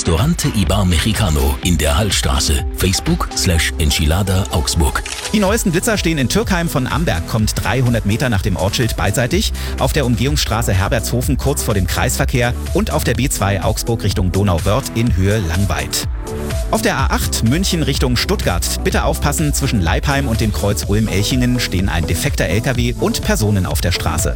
Restaurante Ibar Mexicano in der Hallstraße. Facebook/Enchilada Augsburg. Die neuesten Blitzer stehen in Türkheim. Von Amberg kommt 300 Meter nach dem Ortsschild beidseitig, auf der Umgehungsstraße Herbertshofen kurz vor dem Kreisverkehr und auf der B2 Augsburg Richtung Donauwörth in Höhe Langweid. Auf der A8 München Richtung Stuttgart. Bitte aufpassen, zwischen Leipheim und dem Kreuz Ulm-Elchingen stehen ein defekter LKW und Personen auf der Straße.